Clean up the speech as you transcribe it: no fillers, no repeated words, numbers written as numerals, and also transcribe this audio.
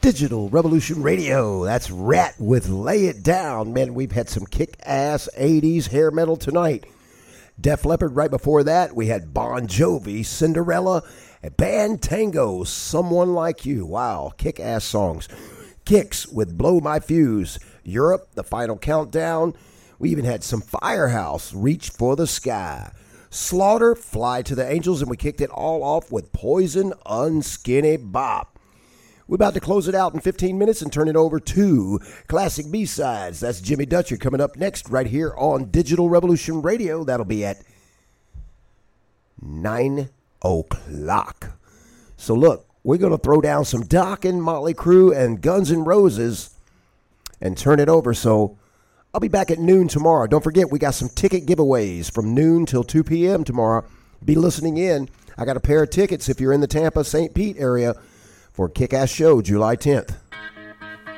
Digital Revolution Radio. That's Rat with Lay It Down. Man, we've had some kick-ass 80s hair metal tonight. Def Leppard right before that. We had Bon Jovi, Cinderella, and Band Tango, Someone Like You. Wow, kick-ass songs. Kicks with Blow My Fuse. Europe, The Final Countdown. We even had some Firehouse, Reach for the Sky. Slaughter, Fly to the Angels, and we kicked it all off with Poison, Unskinny Bop. We're about to close it out in 15 minutes and turn it over to Classic B-Sides. That's Jimmy Dutcher coming up next right here on Digital Revolution Radio. That'll be at 9 o'clock. So look, we're going to throw down some Dokken, Motley Crue, and Guns N' Roses and turn it over. So I'll be back at noon tomorrow. Don't forget, we got some ticket giveaways from noon till 2 p.m. tomorrow. Be listening in. I got a pair of tickets if you're in the Tampa, St. Pete area for Kick-Ass Show, July 10th.